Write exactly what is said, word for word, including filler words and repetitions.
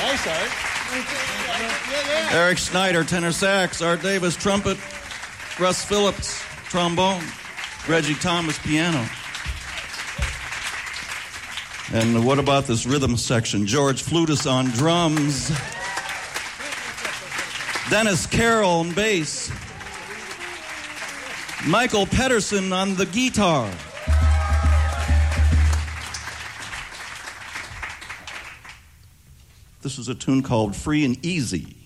Nice, Art. Eric Snyder, tenor sax. Art Davis, trumpet. Russ Phillips, trombone. Reggie Thomas, piano. And what about this rhythm section? George Flutus on drums. Dennis Carroll on bass. Michael Pedersen on the guitar. This is a tune called Free and Easy.